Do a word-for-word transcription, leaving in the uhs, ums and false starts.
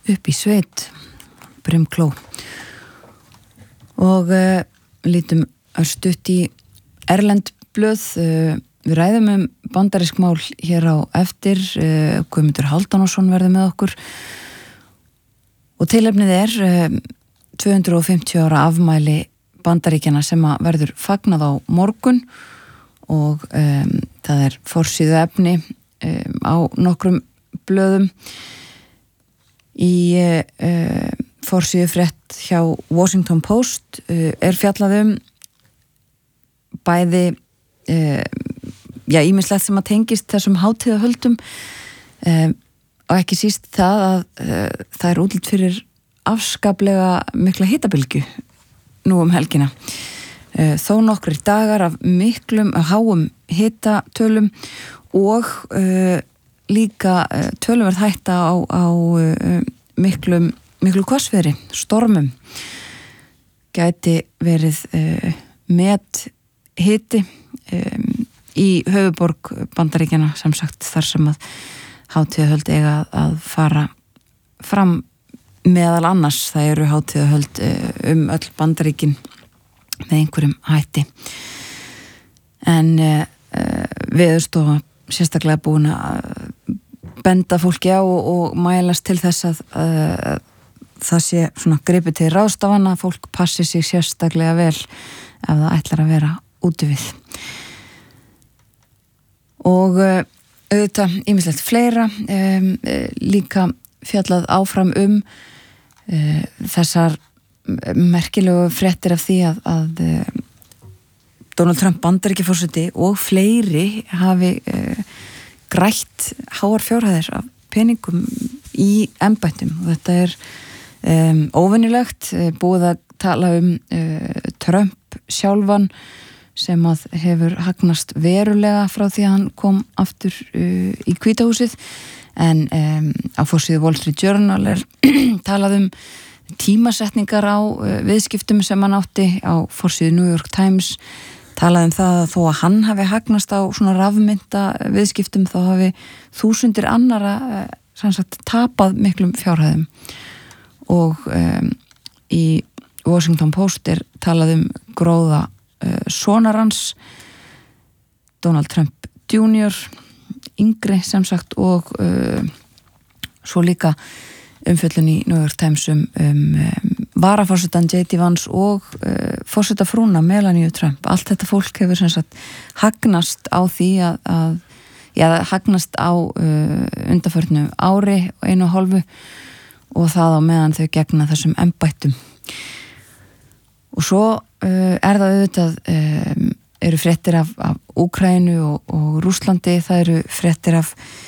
upp í sveit, Brimkló. Og uh, lítum örstutt í erlend blöð. Uh, við ræðum um bandarísk mál hér á eftir. Uh, Guðmundur Hálfdánarson verður með okkur. Og tilefnið er uh, tvö hundruð fimmtíu ára afmæli Bandaríkjanna sem að verður fagnað á morgun og um, það er forsíðu efni um, á nokkrum blöðum. Í uh, forsíðu frétt hjá Washington Post uh, er fjallað um bæði uh, já, ýmislegt sem að tengist þessum hátíðahöldum um, og ekki síst það að uh, það er útlit fyrir afskaplega mikla hitabylgju nú um helgina. Uh, þó nokkrir dagar af miklum háum hitatölum og uh, líka uh, töluverð hætta á, á uh, miklum, miklu hvassviðri, stormum. Gæti verið uh, met hiti um, í höfuborg Bandaríkjanna, sem sagt þar sem að hátíðahöld eiga að fara fram. Meðal annars það eru hátíðahöld um öll Bandaríkin með einhverjum hætti. En uh, Veðurstofa sérstaklega búin að benda fólki á og, og mælast til þess að uh, það sé svona gripið til ráðstafana, fólk passi sig sérstaklega vel ef það ætlar að vera úti við. Og uh, auðvitað ýmislegt fleira um, líka fjallað áfram um Uh, þessar merkilegu fréttir af því að, að uh, Donald Trump Bandaríkjaforseti og fleiri hafi uh, grætt háar fjárhæðir af peningum í embættum og þetta er um, óvenjulegt, uh, búið að tala um uh, Trump sjálfan sem að hefur hagnast verulega frá því að hann kom aftur uh, í Hvíta húsið. En um, á forsíðu Wall Street Journal er talað um tímasetningar á uh, viðskiptum sem hann átti. Á forsíðu New York Times talað um það að þó að hann hafi hagnast á svona rafmynta viðskiptum þá hafi þúsundir annara uh, sannsagt tapað miklum fjárhæðum. Og um, í Washington Post er talað um gróða uh, sonarans Donald Trump júnior yngri sem sagt og uh, svo líka umfjöllun í New York Times um, um, um varaforsetan J D Vance og uh, forsetafrúna Melania Trump. Allt þetta fólk hefur sem sagt hagnast á því að, að já, hagnast á uh, undanförnu ári og einu og hálfu og það á meðan þau gegna þessum embættum. Og svo uh, er það auðvitað um, eru fréttir af, af Úkraínu og, og Rússlandi, það eru fréttir af